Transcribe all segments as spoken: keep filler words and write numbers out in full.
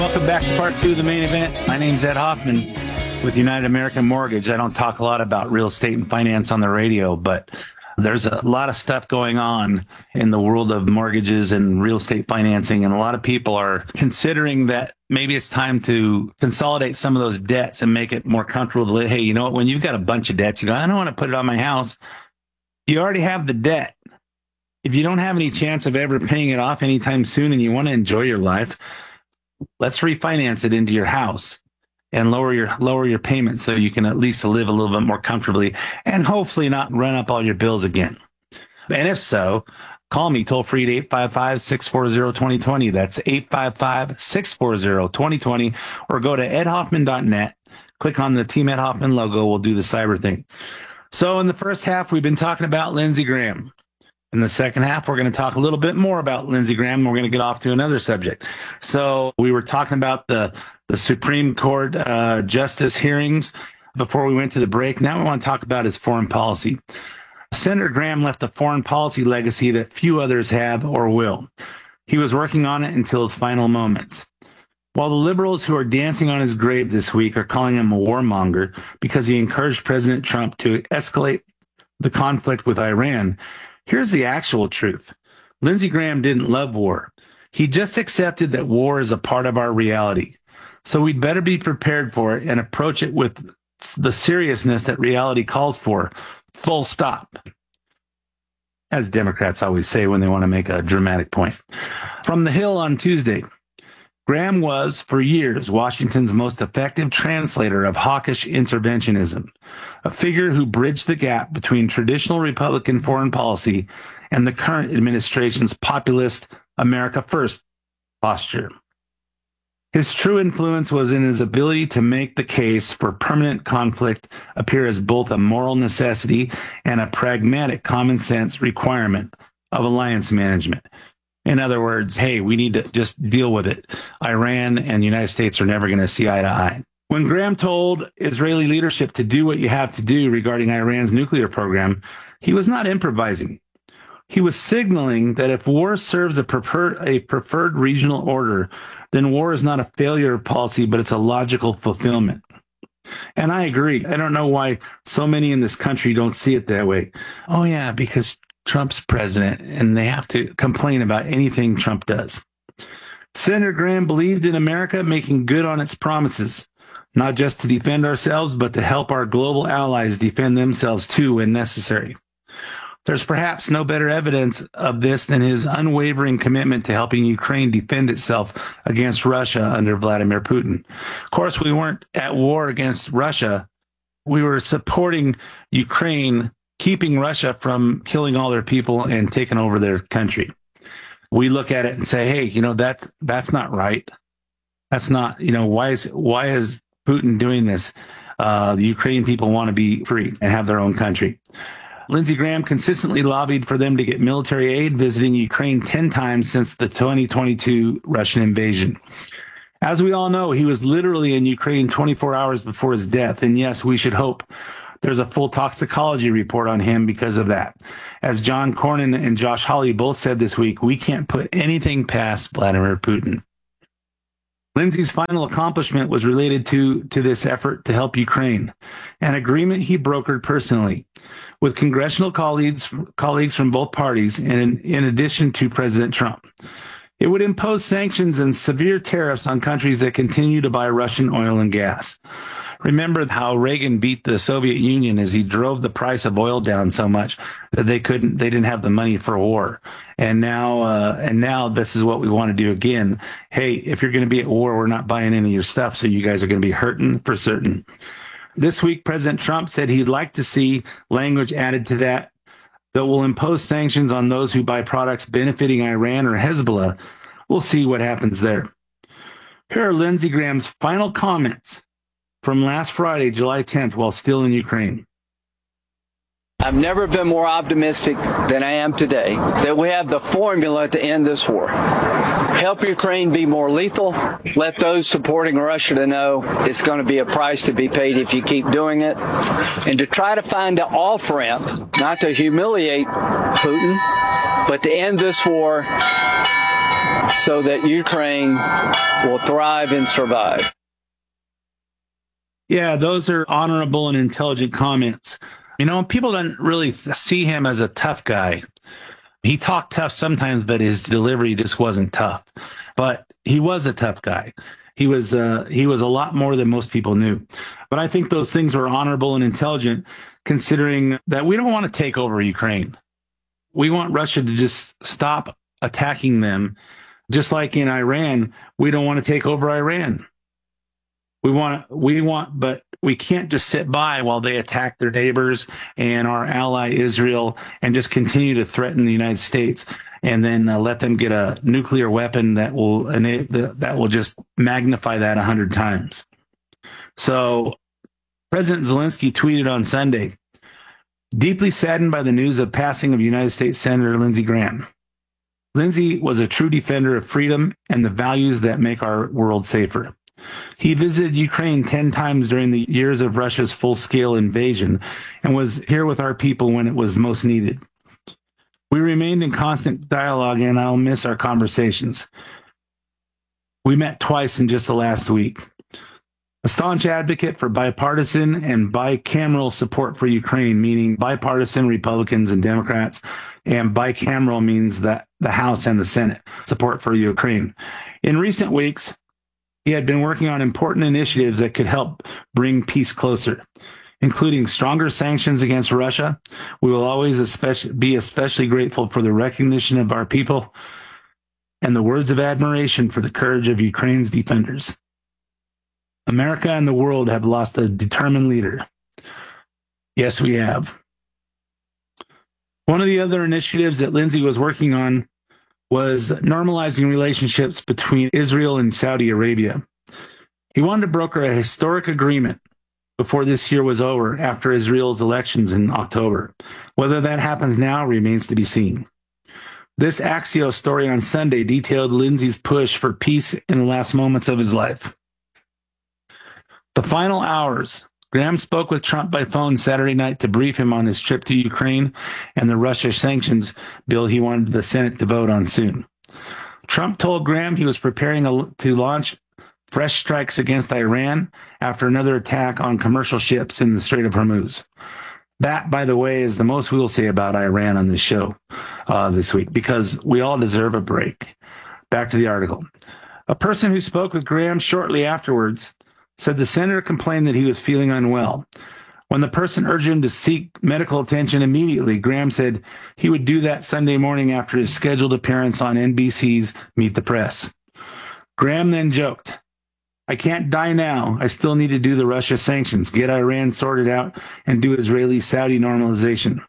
Welcome back to part two of the main event. My name's Ed Hoffman with United American Mortgage. I don't talk a lot about real estate and finance on the radio, but there's a lot of stuff going on in the world of mortgages and real estate financing. And a lot of people are considering that maybe it's time to consolidate some of those debts and make it more comfortable to live. Hey, you know what? When you've got a bunch of debts, you go, I don't want to put it on my house. You already have the debt. If you don't have any chance of ever paying it off anytime soon and you want to enjoy your life, let's refinance it into your house and lower your lower your payments so you can at least live a little bit more comfortably and hopefully not run up all your bills again. And if so, call me toll free at eight five five, six four zero, two zero two zero. That's eight five five, six four zero, two zero two zero, or go to ed hoffman dot net. Click on the Team Ed Hoffman logo. We'll do the cyber thing. So in the first half, we've been talking about Lindsey Graham. In the second half, we're going to talk a little bit more about Lindsey Graham. We're going to get off to another subject. So we were talking about the, the Supreme Court uh, justice hearings before we went to the break. Now we want to talk about his foreign policy. Senator Graham left a foreign policy legacy that few others have or will. He was working on it until his final moments. While the liberals who are dancing on his grave this week are calling him a warmonger because he encouraged President Trump to escalate the conflict with Iran, here's the actual truth. Lindsey Graham didn't love war. He just accepted that war is a part of our reality. So we'd better be prepared for it and approach it with the seriousness that reality calls for. Full stop. As Democrats always say when they want to make a dramatic point. From the Hill on Tuesday, Graham was, for years, Washington's most effective translator of hawkish interventionism, a figure who bridged the gap between traditional Republican foreign policy and the current administration's populist America First posture. His true influence was in his ability to make the case for permanent conflict appear as both a moral necessity and a pragmatic common sense requirement of alliance management. In other words, hey, we need to just deal with it. Iran and the United States are never going to see eye to eye. When Graham told Israeli leadership to do what you have to do regarding Iran's nuclear program, he was not improvising. He was signaling that if war serves a preferred, a preferred regional order, then war is not a failure of policy, but it's a logical fulfillment. And I agree. I don't know why so many in this country don't see it that way. Oh, yeah, because Trump's president, and they have to complain about anything Trump does. Senator Graham believed in America making good on its promises, not just to defend ourselves, but to help our global allies defend themselves too when necessary. There's perhaps no better evidence of this than his unwavering commitment to helping Ukraine defend itself against Russia under Vladimir Putin. Of course, we weren't at war against Russia. We were supporting Ukraine, keeping Russia from killing all their people and taking over their country. We look at it and say, hey, you know, that, that's not right. That's not, you know, why is, why is Putin doing this? Uh, the Ukrainian people want to be free and have their own country. Lindsey Graham consistently lobbied for them to get military aid, visiting Ukraine ten times since the twenty twenty-two Russian invasion. As we all know, he was literally in Ukraine twenty-four hours before his death. And yes, we should hope there's a full toxicology report on him because of that. As John Cornyn and Josh Hawley both said this week, we can't put anything past Vladimir Putin. Lindsey's final accomplishment was related to, to this effort to help Ukraine, an agreement he brokered personally with congressional colleagues, colleagues from both parties, and in addition to President Trump. It would impose sanctions and severe tariffs on countries that continue to buy Russian oil and gas. Remember how Reagan beat the Soviet Union as he drove the price of oil down so much that they couldn't, they didn't have the money for war. And now, uh, and now this is what we want to do again. Hey, if you're going to be at war, we're not buying any of your stuff. So you guys are going to be hurting for certain. This week, President Trump said he'd like to see language added to that that will impose sanctions on those who buy products benefiting Iran or Hezbollah. We'll see what happens there. Here are Lindsey Graham's final comments from last Friday, July tenth, while still in Ukraine. I've never been more optimistic than I am today that we have the formula to end this war. Help Ukraine be more lethal. Let those supporting Russia to know it's going to be a price to be paid if you keep doing it. And to try to find an off-ramp, not to humiliate Putin, but to end this war so that Ukraine will thrive and survive. Yeah, those are honorable and intelligent comments. You know, people don't really see him as a tough guy. He talked tough sometimes, but his delivery just wasn't tough. But he was a tough guy. He was uh, he was a lot more than most people knew. But I think those things were honorable and intelligent, considering that we don't want to take over Ukraine. We want Russia to just stop attacking them. Just like in Iran, we don't want to take over Iran. We want, we want, but we can't just sit by while they attack their neighbors and our ally Israel and just continue to threaten the United States and then uh, let them get a nuclear weapon that will that will just magnify that a hundred times. So President Zelensky tweeted on Sunday, deeply saddened by the news of passing of United States Senator Lindsey Graham. Lindsey was a true defender of freedom and the values that make our world safer. He visited Ukraine ten times during the years of Russia's full-scale invasion and was here with our people when it was most needed. We remained in constant dialogue, and I'll miss our conversations. We met twice in just the last week. A staunch advocate for bipartisan and bicameral support for Ukraine, meaning bipartisan Republicans and Democrats, and bicameral means that the House and the Senate support for Ukraine. In recent weeks, he had been working on important initiatives that could help bring peace closer, including stronger sanctions against Russia. We will always especially, be especially grateful for the recognition of our people and the words of admiration for the courage of Ukraine's defenders. America and the world have lost a determined leader. Yes, we have. One of the other initiatives that Lindsey was working on was normalizing relationships between Israel and Saudi Arabia. He wanted to broker a historic agreement before this year was over after Israel's elections in October. Whether that happens now remains to be seen. This Axios story on Sunday detailed Lindsey's push for peace in the last moments of his life. The final hours, Graham spoke with Trump by phone Saturday night to brief him on his trip to Ukraine and the Russia sanctions bill he wanted the Senate to vote on soon. Trump told Graham he was preparing a, to launch fresh strikes against Iran after another attack on commercial ships in the Strait of Hormuz. That, by the way, is the most we will say about Iran on this show uh, this week, because we all deserve a break. Back to the article. A person who spoke with Graham shortly afterwards said the senator complained that he was feeling unwell. When the person urged him to seek medical attention immediately, Graham said he would do that Sunday morning after his scheduled appearance on N B C's Meet the Press. Graham then joked, "I can't die now. I still need to do the Russia sanctions, get Iran sorted out, and do Israeli-Saudi normalization."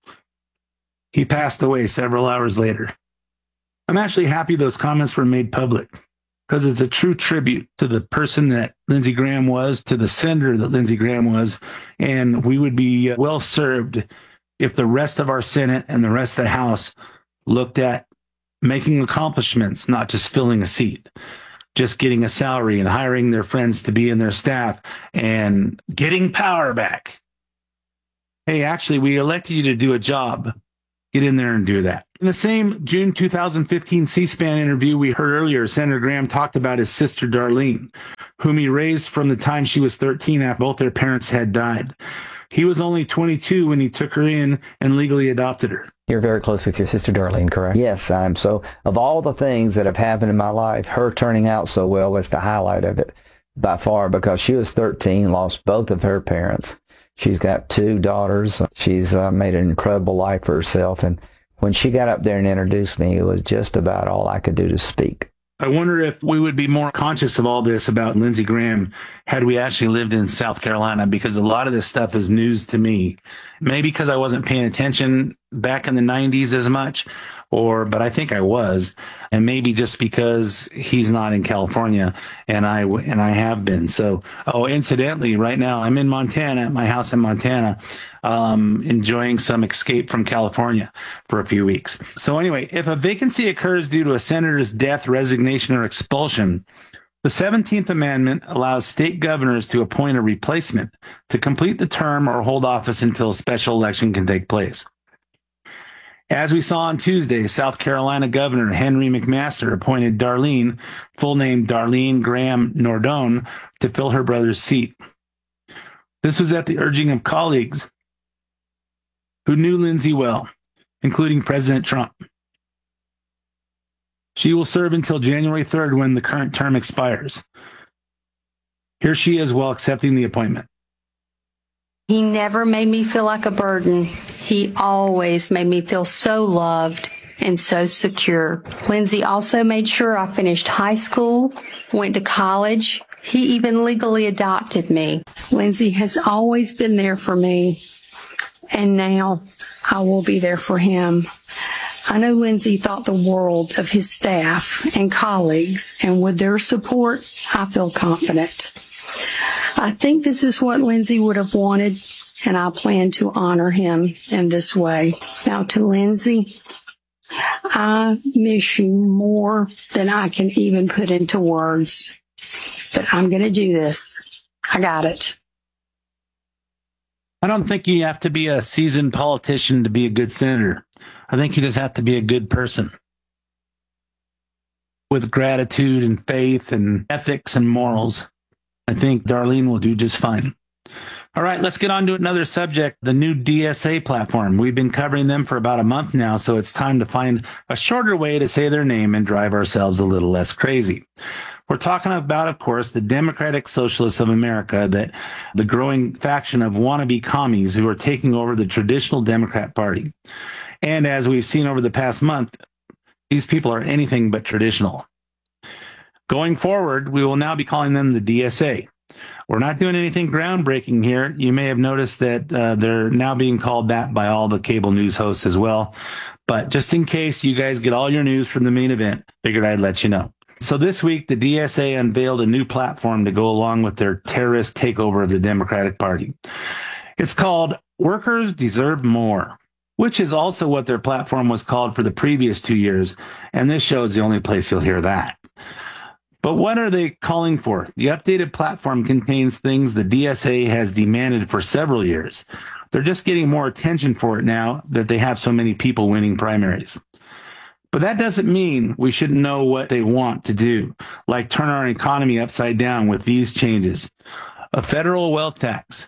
He passed away several hours later. I'm actually happy those comments were made public, because it's a true tribute to the person that Lindsey Graham was, to the senator that Lindsey Graham was, and we would be well served if the rest of our Senate and the rest of the House looked at making accomplishments, not just filling a seat, just getting a salary and hiring their friends to be in their staff and getting power back. Hey, actually, we elected you to do a job. Get in there and do that. In the same June two thousand fifteen C-SPAN interview we heard earlier, Senator Graham talked about his sister Darlene, whom he raised from the time she was thirteen after both their parents had died. He was only twenty-two when he took her in and legally adopted her. You're very close with your sister Darlene, correct? Yes, I'm. So of all the things that have happened in my life, her turning out so well is the highlight of it by far, because she was thirteen, lost both of her parents. She's got two daughters. She's uh, made an incredible life for herself. And when she got up there and introduced me, it was just about all I could do to speak. I wonder if we would be more conscious of all this about Lindsey Graham had we actually lived in South Carolina, because a lot of this stuff is news to me. Maybe because I wasn't paying attention back in the nineties as much, or, but I think I was. And maybe just because he's not in California and I, and I have been. So, oh, incidentally, right now I'm in Montana, at my house in Montana, um, enjoying some escape from California for a few weeks. So anyway, if a vacancy occurs due to a senator's death, resignation, or expulsion, the seventeenth Amendment allows state governors to appoint a replacement to complete the term or hold office until a special election can take place. As we saw on Tuesday, South Carolina Governor Henry McMaster appointed Darlene, full name Darlene Graham Nordone, to fill her brother's seat. This was at the urging of colleagues who knew Lindsay well, including President Trump. She will serve until January third when the current term expires. Here she is while accepting the appointment. He never made me feel like a burden. He always made me feel so loved and so secure. Lindsay also made sure I finished high school, went to college. He even legally adopted me. Lindsay has always been there for me, and now I will be there for him. I know Lindsay thought the world of his staff and colleagues, and with their support, I feel confident. I think this is what Lindsay would have wanted, and I plan to honor him in this way. Now to Lindsay, I miss you more than I can even put into words, but I'm going to do this. I got it. I don't think you have to be a seasoned politician to be a good senator. I think you just have to be a good person with gratitude and faith and ethics and morals. I think Darlene will do just fine. All right, let's get on to another subject, the new D S A platform. We've been covering them for about a month now, so it's time to find a shorter way to say their name and drive ourselves a little less crazy. We're talking about, of course, the Democratic Socialists of America, that the growing faction of wannabe commies who are taking over the traditional Democrat Party. And as we've seen over the past month, these people are anything but traditional. Going forward, we will now be calling them the D S A. We're not doing anything groundbreaking here. You may have noticed that uh, they're now being called that by all the cable news hosts as well. But just in case you guys get all your news from the main event, figured I'd let you know. So this week, the D S A unveiled a new platform to go along with their terrorist takeover of the Democratic Party. It's called Workers Deserve More, which is also what their platform was called for the previous two years. And this show is the only place you'll hear that. But what are they calling for? The updated platform contains things the D S A has demanded for several years. They're just getting more attention for it now that they have so many people winning primaries. But that doesn't mean we shouldn't know what they want to do, like turn our economy upside down with these changes. A federal wealth tax.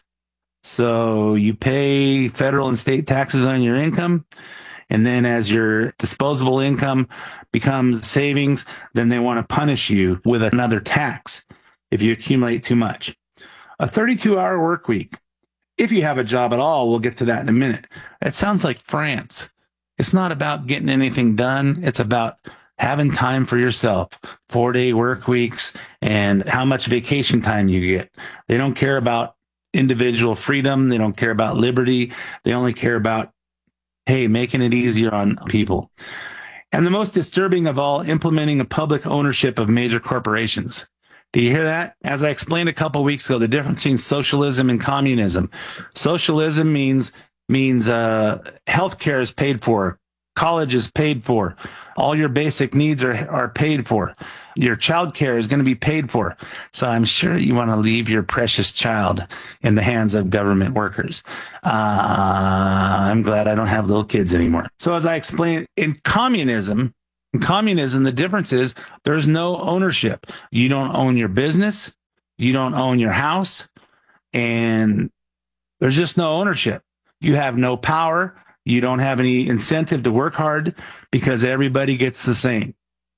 So you pay federal and state taxes on your income, and then as your disposable income becomes savings, then they want to punish you with another tax if you accumulate too much. A thirty-two hour work week. If you have a job at all, we'll get to that in a minute. It sounds like France. It's not about getting anything done. It's about having time for yourself, four day work weeks, and how much vacation time you get. They don't care about individual freedom. They don't care about liberty. They only care about, hey, making it easier on people. And the most disturbing of all, implementing a public ownership of major corporations. Do you hear that? As I explained a couple of weeks ago, the difference between socialism and communism. Socialism means means uh, healthcare is paid for, college is paid for, all your basic needs are are paid for. Your child care is going to be paid for. So I'm sure you want to leave your precious child in the hands of government workers. Uh, I'm glad I don't have little kids anymore. So as I explained, in communism, in communism, the difference is there's no ownership. You don't own your business. You don't own your house. And there's just no ownership. You have no power. You don't have any incentive to work hard because everybody gets the same.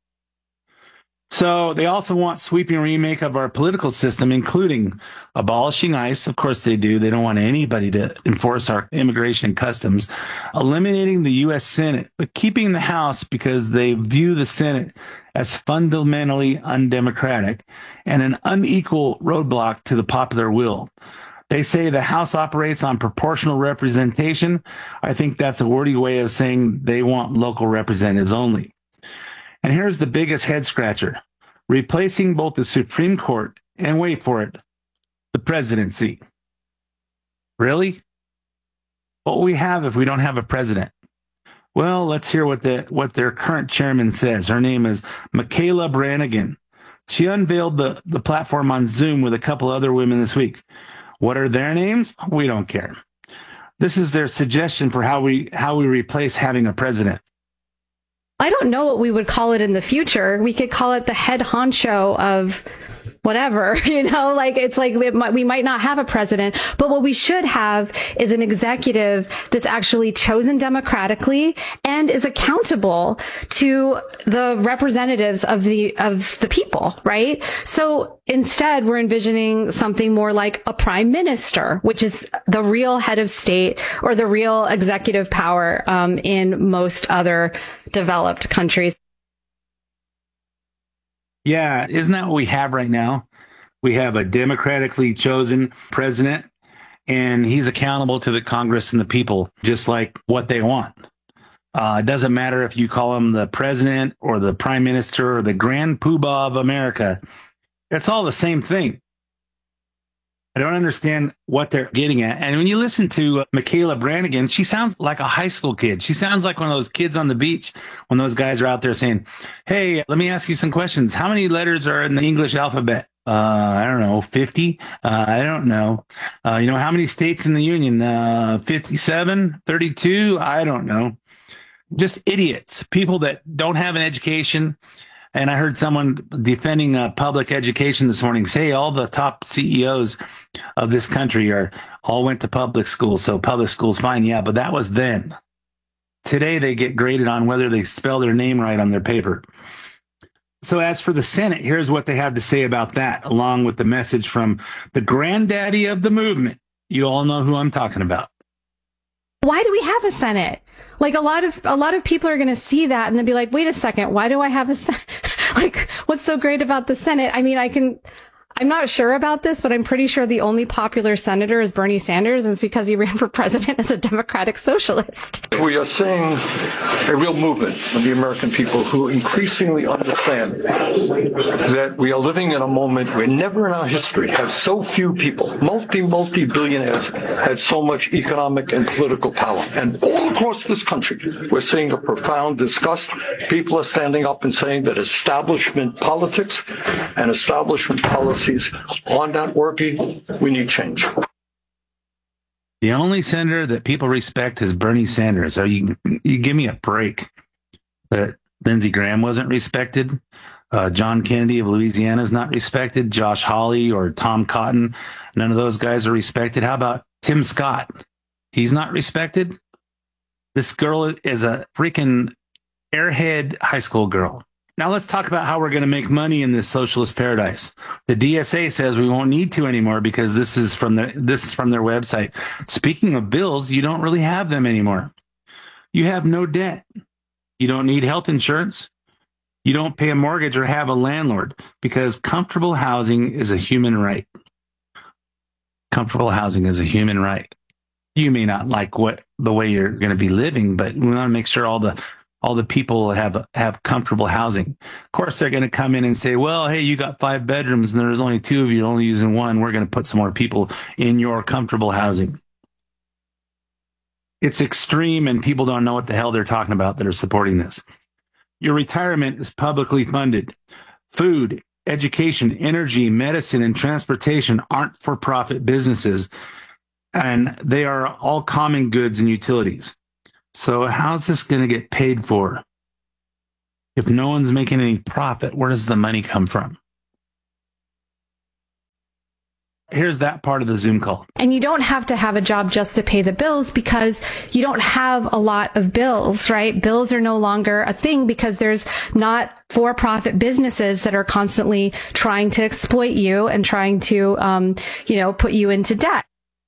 So they also want sweeping remake of our political system, including abolishing ICE. Of course they do. They don't want anybody to enforce our immigration and customs, eliminating the U S Senate, but keeping the House because they view the Senate as fundamentally undemocratic and an unequal roadblock to the popular will. They say the House operates on proportional representation. I think that's a wordy way of saying they want local representatives only. And here's the biggest head scratcher, replacing both the Supreme Court and, wait for it, the presidency. Really? What will we have if we don't have a president? Well, let's hear what the what their current chairman says. Her name is Michaela Brannigan. She unveiled the, the platform on Zoom with a couple other women this week. What are their names? We don't care. This is their suggestion for how we how we replace having a president. I don't know what we would call it in the future. We could call it the head honcho of whatever, you know, like it's like we might, we might not have a president, but what we should have is an executive that's actually chosen democratically and is accountable to the representatives of the, of the people, right? So instead, we're envisioning something more like a prime minister, which is the real head of state or the real executive power um, in most other developed countries. Yeah, isn't that what we have right now? We have a democratically chosen president, and he's accountable to the Congress and the people, just like what they want. Uh, it doesn't matter if you call him the president or the prime minister or the grand poobah of America. It's all the same thing. I don't understand what they're getting at. And when you listen to uh, Michaela Brannigan, she sounds like a high school kid. She sounds like one of those kids on the beach when those guys are out there saying, hey, let me ask you some questions. How many letters are in the English alphabet? Uh, I don't know, fifty? Uh, I don't know. Uh, you know, how many states in the Union? Uh, fifty-seven, thirty-two? I don't know. Just idiots, people that don't have an education. And I heard someone defending uh, public education this morning say, hey, all the top C E Os of this country are all went to public school, so public school's fine. Yeah, but that was then. Today, they get graded on whether they spell their name right on their paper. So as for the Senate, here's what they have to say about that, along with the message from the granddaddy of the movement. You all know who I'm talking about. Why do we have a Senate? Like a lot of a lot of people are going to see that and they'll be like, wait a second, why do I have a Senate? Like, what's so great about the Senate? I mean, I can, I'm not sure about this, but I'm pretty sure the only popular senator is Bernie Sanders, and it's because he ran for president as a Democratic socialist. We are seeing a real movement of the American people who increasingly understand that we are living in a moment where never in our history have so few people, multi, multi-billionaires, had so much economic and political power. And all across this country, we're seeing a profound disgust. People are standing up and saying that establishment politics and establishment policy are not working. We need change. The only senator that people respect is Bernie Sanders. Are you, you give me a break. That Lindsey Graham wasn't respected. Uh, John Kennedy of Louisiana is not respected. Josh Hawley or Tom Cotton, none of those guys are respected. How about Tim Scott? He's not respected. This girl is a freaking airhead high school girl. Now let's talk about how we're going to make money in this socialist paradise. The D S A says we won't need to anymore because this is from their, this is from their website. Speaking of bills, you don't really have them anymore. You have no debt. You don't need health insurance. You don't pay a mortgage or have a landlord because comfortable housing is a human right. Comfortable housing is a human right. You may not like what the way you're going to be living, but we want to make sure all the all the people have have comfortable housing. Of course, they're going to come in and say, well, hey, you got five bedrooms and there's only two of you, you're only using one. We're going to put some more people in your comfortable housing. It's extreme, and people don't know what the hell they're talking about that are supporting this. Your retirement is publicly funded. Food, education, energy, medicine, and transportation aren't for-profit businesses, and they are all common goods and utilities. So how's this going to get paid for? If no one's making any profit, where does the money come from? Here's that part of the Zoom call. And you don't have to have a job just to pay the bills because you don't have a lot of bills, right? Bills are no longer a thing because there's not for-profit businesses that are constantly trying to exploit you and trying to, um, you know, put you into debt.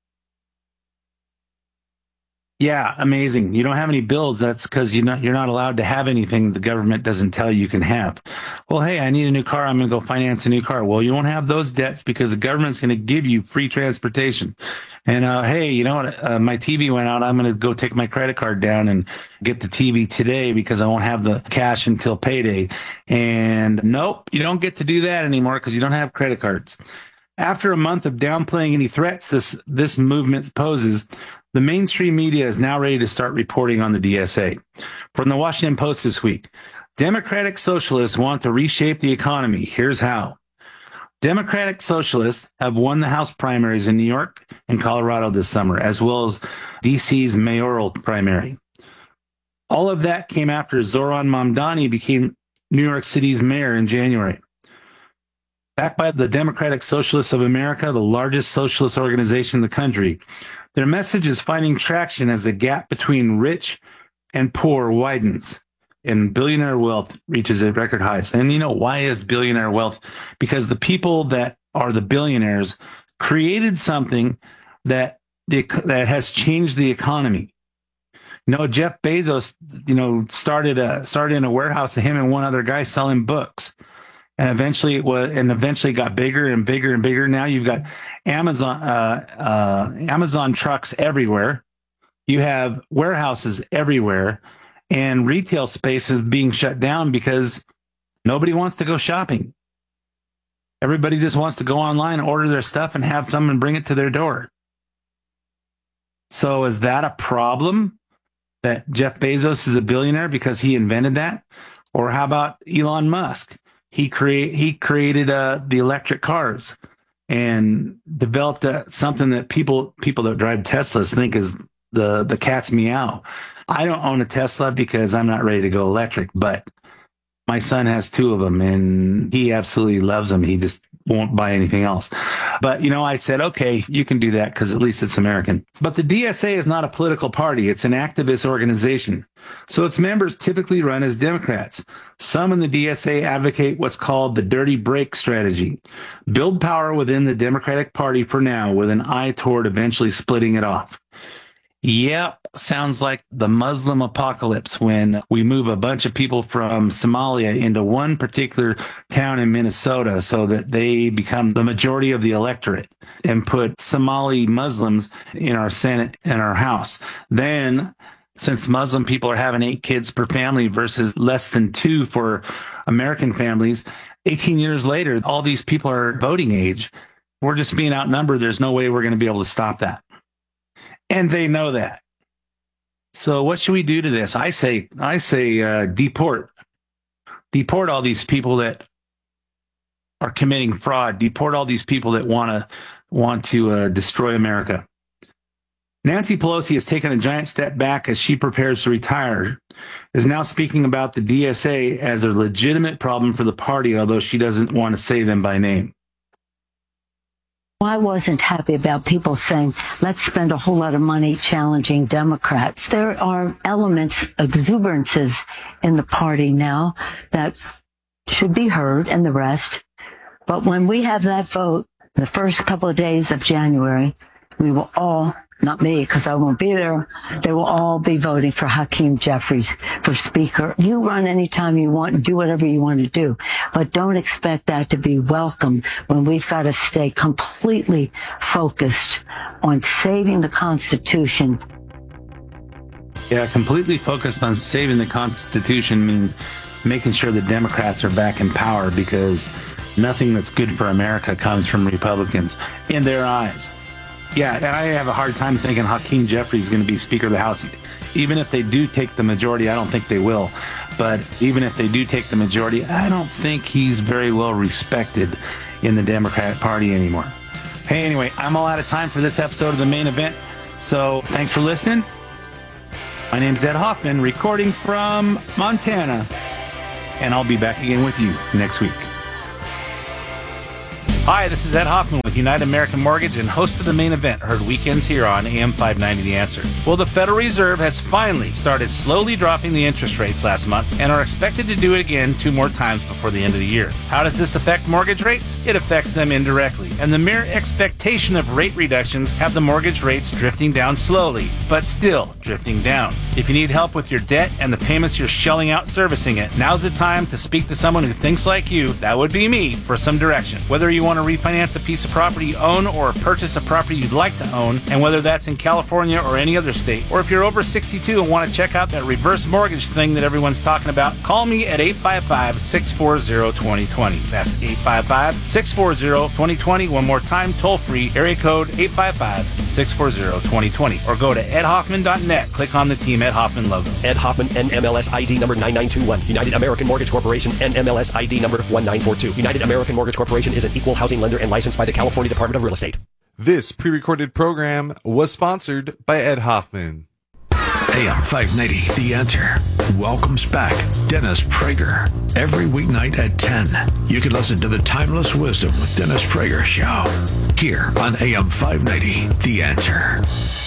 Yeah, amazing. You don't have any bills. That's because you're not, you're not allowed to have anything the government doesn't tell you you can have. Well, hey, I need a new car. I'm going to go finance a new car. Well, you won't have those debts because the government's going to give you free transportation. And, uh, hey, you know what? Uh, my T V went out. I'm going to go take my credit card down and get the T V today because I won't have the cash until payday. And nope, you don't get to do that anymore because you don't have credit cards. After a month of downplaying any threats this, this movement poses, the mainstream media is now ready to start reporting on the D S A. From the Washington Post this week, Democratic socialists want to reshape the economy. Here's how. Democratic Socialists have won the House primaries in New York and Colorado this summer, as well as D C's mayoral primary. All of that came after Zoran Mamdani became New York City's mayor in January. Backed by the Democratic Socialists of America, the largest socialist organization in the country, their message is finding traction as the gap between rich and poor widens and billionaire wealth reaches a record highs. And you know, why is billionaire wealth? Because the people that are the billionaires created something that the, that has changed the economy. You know, Jeff Bezos, you know, started a, started in a warehouse of him and one other guy selling books. And eventually it was, and eventually got bigger and bigger and bigger. Now you've got Amazon, uh, uh, Amazon trucks everywhere. You have warehouses everywhere, and retail space is being shut down because nobody wants to go shopping. Everybody just wants to go online, order their stuff, and have someone bring it to their door. So is that a problem that Jeff Bezos is a billionaire because he invented that? Or how about Elon Musk? He create he created uh, the electric cars and developed uh, something that people people that drive Teslas think is the the cat's meow. I don't own a Tesla because I'm not ready to go electric, but my son has two of them and he absolutely loves them. He just won't buy anything else. But, you know, I said, okay, you can do that because at least it's American. But the D S A is not a political party. It's an activist organization. So its members typically run as Democrats. Some in the D S A advocate what's called the dirty break strategy. Build power within the Democratic Party for now with an eye toward eventually splitting it off. Yep, sounds like the Muslim apocalypse when we move a bunch of people from Somalia into one particular town in Minnesota so that they become the majority of the electorate and put Somali Muslims in our Senate and our House. Then, since Muslim people are having eight kids per family versus less than two for American families, eighteen years later, all these people are voting age. We're just being outnumbered. There's no way we're going to be able to stop that. And they know that. So what should we do to this? I say, I say, uh, deport, deport all these people that are committing fraud. Deport all these people that want to want to uh, destroy America. Nancy Pelosi has taken a giant step back as she prepares to retire. Is now speaking about the D S A as a legitimate problem for the party, although she doesn't want to say them by name. I wasn't happy about people saying, let's spend a whole lot of money challenging Democrats. There are elements, exuberances in the party now that should be heard and the rest. But when we have that vote, the first couple of days of January, we will all, not me because I won't be there, they will all be voting for Hakeem Jeffries for Speaker. You run anytime you want and do whatever you want to do, but don't expect that to be welcome when we've got to stay completely focused on saving the Constitution. Yeah, completely focused on saving the Constitution means making sure the Democrats are back in power because nothing that's good for America comes from Republicans in their eyes. Yeah, and I have a hard time thinking Hakeem Jeffries is going to be Speaker of the House. Even if they do take the majority, I don't think they will. But even if they do take the majority, I don't think he's very well respected in the Democratic Party anymore. Hey, anyway, I'm all out of time for this episode of The Main Event. So thanks for listening. My name's Ed Hoffman, recording from Montana. And I'll be back again with you next week. Hi, this is Ed Hoffman with United American Mortgage and host of The Main Event, heard weekends here on A M five ninety The Answer. Well, the Federal Reserve has finally started slowly dropping the interest rates last month and are expected to do it again two more times before the end of the year. How does this affect mortgage rates? It affects them indirectly, and the mere expectation of rate reductions have the mortgage rates drifting down slowly, but still drifting down. If you need help with your debt and the payments you're shelling out servicing it, now's the time to speak to someone who thinks like you, that would be me, for some direction. Whether you want to refinance a piece of property you own or purchase a property you'd like to own, and whether that's in California or any other state, or if you're over sixty-two and want to check out that reverse mortgage thing that everyone's talking about, call me at eight five five, six four zero, two zero two zero. That's eight five five, six four zero, two zero two zero. One more time, toll free, area code eight five five, six four zero, two zero two zero. Or go to ed hoffman dot net. Click on the Team Ed Hoffman logo. Ed Hoffman, N M L S I D number nine nine two one. United American Mortgage Corporation, N M L S I D number one nine four two. United American Mortgage Corporation is an equal housing housing lender and licensed by the California Department of Real Estate. This pre-recorded program was sponsored by Ed Hoffman. A M five ninety, The Answer, welcomes back Dennis Prager. Every weeknight at ten, you can listen to the Timeless Wisdom with Dennis Prager show here on A M five ninety, The Answer.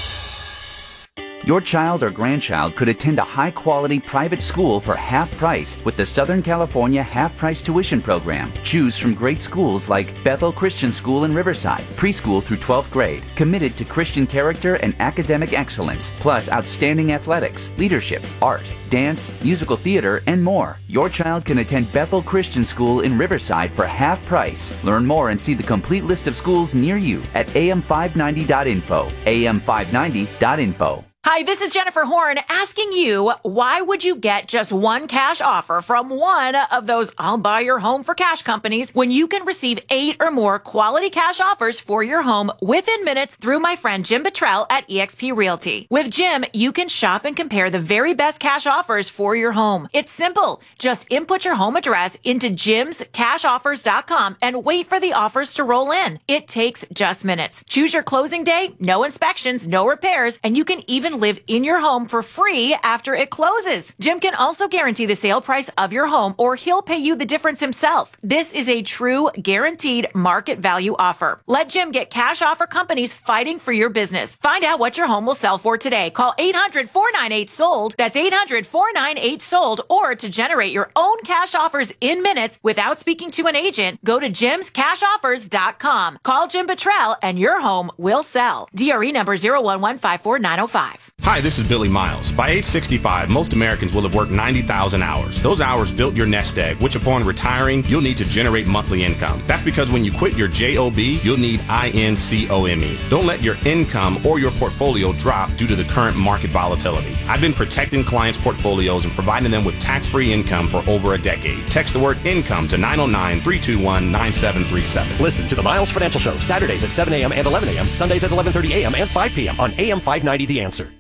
Your child or grandchild could attend a high-quality private school for half price with the Southern California half-price tuition program. Choose from great schools like Bethel Christian School in Riverside, preschool through twelfth grade, committed to Christian character and academic excellence, plus outstanding athletics, leadership, art, dance, musical theater, and more. Your child can attend Bethel Christian School in Riverside for half price. Learn more and see the complete list of schools near you at A M five ninety dot info. A M five ninety dot info. Hi, this is Jennifer Horn asking you, why would you get just one cash offer from one of those I'll buy your home for cash companies when you can receive eight or more quality cash offers for your home within minutes through my friend Jim Buttrell at eXp Realty. With Jim, you can shop and compare the very best cash offers for your home. It's simple. Just input your home address into jims cash offers dot com and wait for the offers to roll in. It takes just minutes. Choose your closing day, no inspections, no repairs, and you can even live in your home for free after it closes. Jim can also guarantee the sale price of your home, or he'll pay you the difference himself. This is a true guaranteed market value offer. Let Jim get cash offer companies fighting for your business. Find out what your home will sell for today. Call eight hundred, four nine eight, sold. That's eight hundred, four nine eight, sold. Or to generate your own cash offers in minutes without speaking to an agent, go to jims cash offers dot com. Call Jim Buttrell and your home will sell. D R E number zero one one five four nine zero five. Hi, this is Billy Miles. By age sixty-five, most Americans will have worked ninety thousand hours. Those hours built your nest egg, which upon retiring, you'll need to generate monthly income. That's because when you quit your job, you'll need income. Don't let your income or your portfolio drop due to the current market volatility. I've been protecting clients' portfolios and providing them with tax-free income for over a decade. Text the word income to nine oh nine, three two one, nine seven three seven. Listen to the Miles Financial Show Saturdays at seven a.m. and eleven a.m., Sundays at eleven thirty a.m. and five p.m. on A M five ninety The Answer.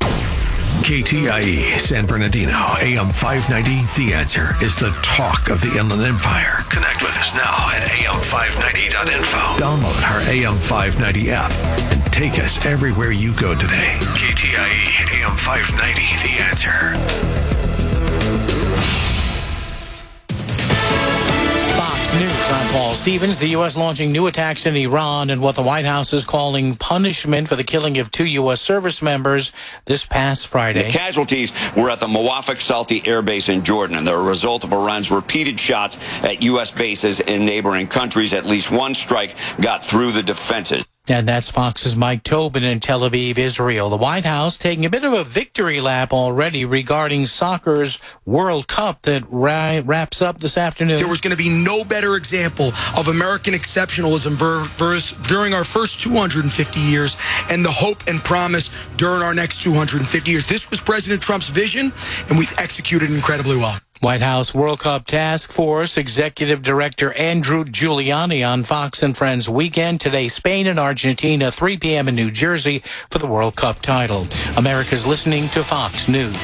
K T I E San Bernardino, A M five ninety, The Answer is the talk of the Inland Empire. Connect with us now at A M five ninety dot info. Download our A M five ninety app and take us everywhere you go today. K T I E A M five ninety, The Answer. News. I'm Paul Stevens. The U S launching new attacks in Iran and what the White House is calling punishment for the killing of two U S service members this past Friday. The casualties were at the Muwafaq Salti Air Base in Jordan, and they're a result of Iran's repeated shots at U S bases in neighboring countries. At least one strike got through the defenses. And that's Fox's Mike Tobin in Tel Aviv, Israel. The White House taking a bit of a victory lap already regarding soccer's World Cup that ra- wraps up this afternoon. There was going to be no better example of American exceptionalism ver- verse during our first two hundred fifty years and the hope and promise during our next two hundred fifty years. This was President Trump's vision, and we've executed incredibly well. White House World Cup Task Force Executive Director Andrew Giuliani on Fox and Friends Weekend. Today, Spain and Argentina, three p.m. in New Jersey for the World Cup title. America's listening to Fox News.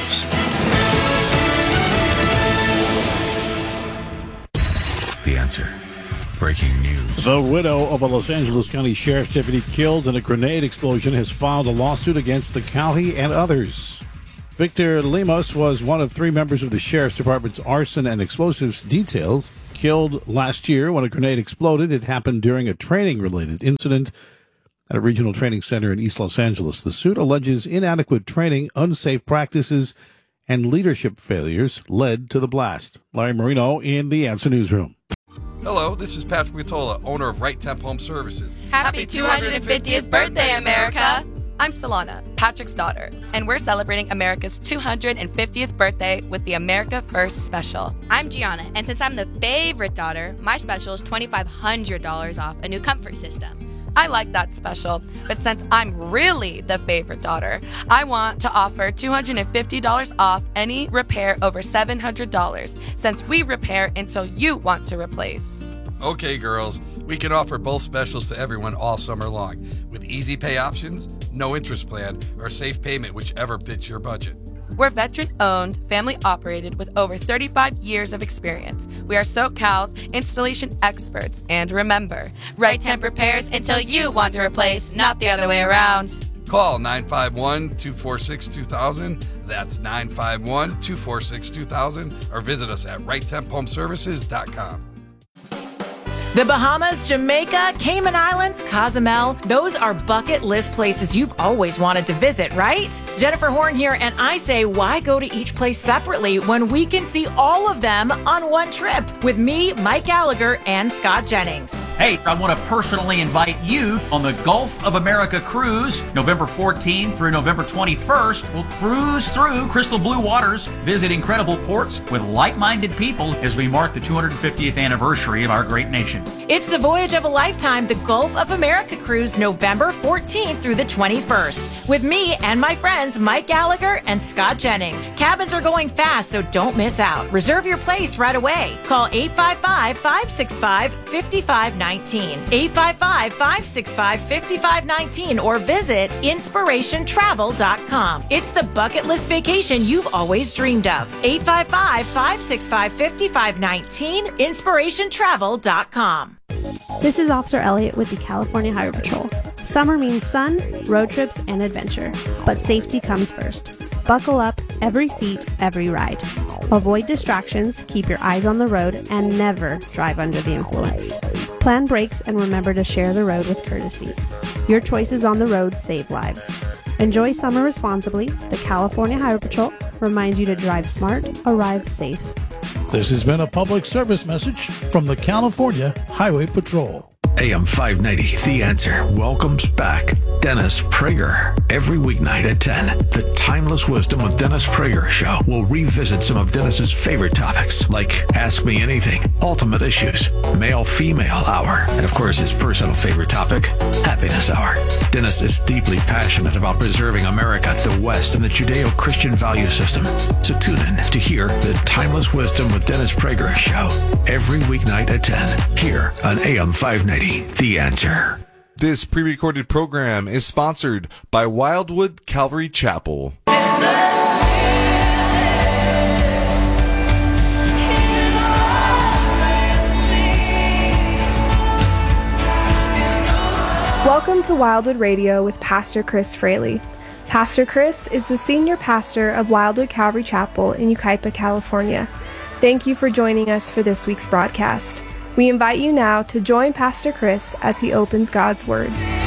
The Answer. Breaking news. The widow of a Los Angeles County Sheriff's deputy killed in a grenade explosion has filed a lawsuit against the county and others. Victor Lemos was one of three members of the Sheriff's Department's arson and explosives detail, killed last year when a grenade exploded. It happened during a training-related incident at a regional training center in East Los Angeles. The suit alleges inadequate training, unsafe practices, and leadership failures led to the blast. Larry Marino in the Answer Newsroom. Hello, this is Patrick Matola, owner of Right Temp Home Services. Happy two hundred fiftieth birthday, America! I'm Solana, Patrick's daughter, and we're celebrating America's two hundred fiftieth birthday with the America First Special. I'm Gianna, and since I'm the favorite daughter, my special is twenty-five hundred dollars off a new comfort system. I like that special, but since I'm really the favorite daughter, I want to offer two hundred fifty dollars off any repair over seven hundred dollars, since we repair until you want to replace. Okay, girls, we can offer both specials to everyone all summer long, with easy pay options, no interest plan, or safe payment, whichever fits your budget. We're veteran-owned, family-operated with over thirty-five years of experience. We are SoCal's installation experts. And remember, Right Temp repairs until you want to replace, not the other way around. Call nine five one, two four six, two thousand. That's nine five one, two four six, two thousand. Or visit us at right temp home services dot com. The Bahamas, Jamaica, Cayman Islands, Cozumel, those are bucket list places you've always wanted to visit, right? Jennifer Horn here, and I say, why go to each place separately when we can see all of them on one trip with me, Mike Gallagher, and Scott Jennings? Hey, I want to personally invite you on the Gulf of America cruise, November fourteenth through November twenty-first. We'll cruise through crystal blue waters, visit incredible ports with like-minded people as we mark the two hundred fiftieth anniversary of our great nation. It's the voyage of a lifetime, the Gulf of America cruise, November fourteenth through the twenty-first, with me and my friends Mike Gallagher and Scott Jennings. Cabins are going fast, so don't miss out. Reserve your place right away. Call eight five five, five six five, five five one nine, eight five five, five six five, five five one nine, or visit inspiration travel dot com. It's the bucket list vacation you've always dreamed of. eight five five, five six five, five five one nine, inspiration travel dot com. This is Officer Elliott with the California Highway Patrol. Summer means sun, road trips, and adventure, but safety comes first. Buckle up, every seat, every ride. Avoid distractions, keep your eyes on the road, and never drive under the influence. Plan brakes and remember to share the road with courtesy. Your choices on the road save lives. Enjoy summer responsibly. The California Highway Patrol reminds you to drive smart, arrive safe. This has been a public service message from the California Highway Patrol. A M five ninety, The Answer, welcomes back Dennis Prager. Every weeknight at ten, the Timeless Wisdom with Dennis Prager show will revisit some of Dennis's favorite topics, like Ask Me Anything, Ultimate Issues, Male-Female Hour, and of course his personal favorite topic, Happiness Hour. Dennis is deeply passionate about preserving America, the West, and the Judeo-Christian value system. So tune in to hear the Timeless Wisdom with Dennis Prager show every weeknight at ten, here on A M five ninety, The Answer. This pre-recorded program is sponsored by Wildwood Calvary Chapel. Welcome to Wildwood Radio with Pastor Chris Fraley. Pastor Chris is the senior pastor of Wildwood Calvary Chapel in Yucaipa, California. Thank you for joining us for this week's broadcast. We invite you now to join Pastor Chris as he opens God's Word.